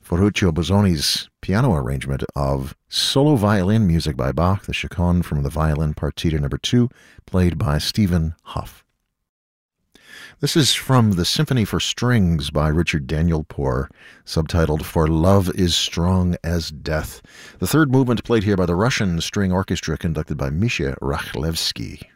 Ferruccio Bozzoni's piano arrangement of solo violin music by Bach, the Chaconne from the Violin Partita No. 2, played by Stephen Hough. This is from the Symphony for Strings by Richard Danielpour, subtitled For Love is Strong as Death. The third movement played here by the Russian String Orchestra conducted by Misha Rakhlevsky.